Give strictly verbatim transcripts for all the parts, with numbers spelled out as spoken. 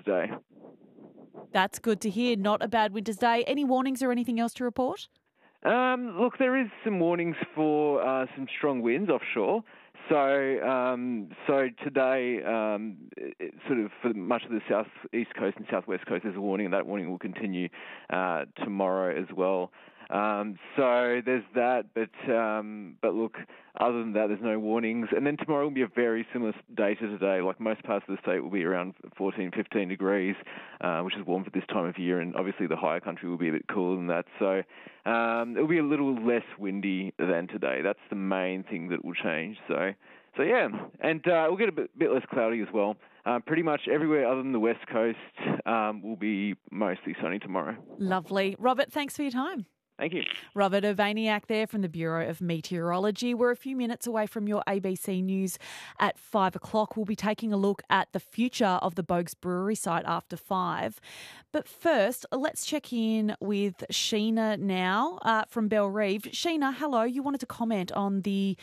day. That's good to hear. Not a bad winter's day. Any warnings or anything else to report? Um, look, there is some warnings for uh, some strong winds offshore. So, um, so today, um, it, sort of for much of the south east coast and southwest coast, there's a warning, and that warning will continue uh, tomorrow as well. Um, so there's that, but um, but look, other than that, there's no warnings. And then tomorrow will be a very similar day to today. Like most parts of the state will be around fourteen, fifteen degrees, uh, which is warm for this time of year. And obviously the higher country will be a bit cooler than that. So um, it'll be a little less windy than today. That's the main thing that will change. So so yeah, and uh, we'll get a bit, bit less cloudy as well. Uh, pretty much everywhere other than the west coast um, will be mostly sunny tomorrow. Lovely. Robert, thanks for your time. Thank you. Robert Urbaniak there from the Bureau of Meteorology. We're a few minutes away from your A B C News at five o'clock. We'll be taking a look at the future of the Boag's Brewery site after five. But first, let's check in with Sheena now uh, from Bellerive. Sheena, hello. You wanted to comment on the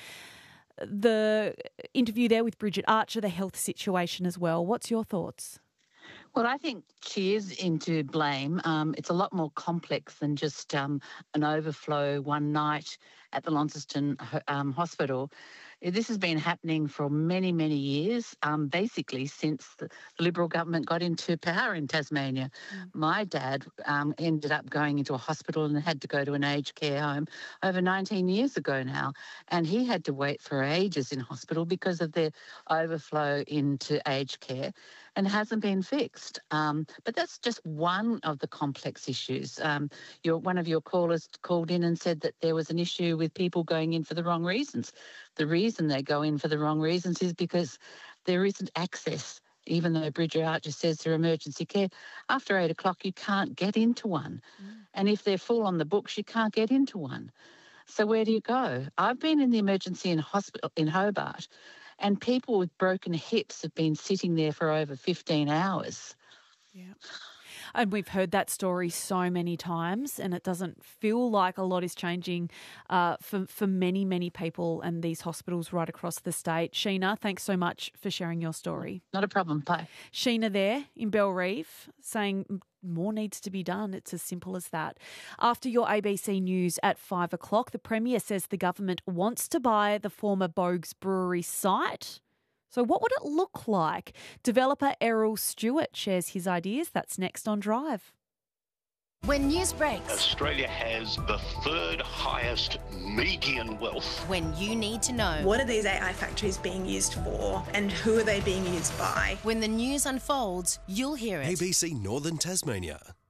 the interview there with Bridget Archer, the health situation as well. What's your thoughts? Well, I think she is into blame. Um, it's a lot more complex than just um, an overflow one night at the Launceston um, Hospital. This has been happening for many, many years, um, basically since the Liberal government got into power in Tasmania. Mm. My dad um, ended up going into a hospital and had to go to an aged care home over nineteen years ago now, and he had to wait for ages in hospital because of the overflow into aged care, and hasn't been fixed. Um, but that's just one of the complex issues. Um, your, one of your callers called in and said that there was an issue with people going in for the wrong reasons. The reason they go in for the wrong reasons is because there isn't access. Even though Bridget Archer says they're emergency care, after eight o'clock you can't get into one. Mm. And if they're full on the books, you can't get into one. So where do you go? I've been in the emergency in hospital in Hobart, and people with broken hips have been sitting there for over fifteen hours. Yeah. And we've heard that story so many times, and it doesn't feel like a lot is changing uh, for, for many, many people and these hospitals right across the state. Sheena, thanks so much for sharing your story. Not a problem. Bye. Sheena there in Bellerive saying more needs to be done. It's as simple as that. After your A B C News at five o'clock, the Premier says the government wants to buy the former Boag's Brewery site. So what would it look like? Developer Errol Stewart shares his ideas. That's next on Drive. When news breaks, Australia has the third highest median wealth. When you need to know. What are these A I factories being used for, and who are they being used by? When the news unfolds, you'll hear it. A B C Northern Tasmania.